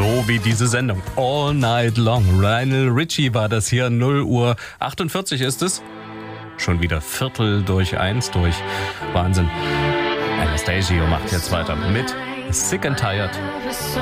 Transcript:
So wie diese Sendung. All Night Long. Lionel Richie war das hier. 0:48 ist es. Schon wieder 1:45 durch. Wahnsinn. Anastasio macht jetzt weiter mit Sick and Tired.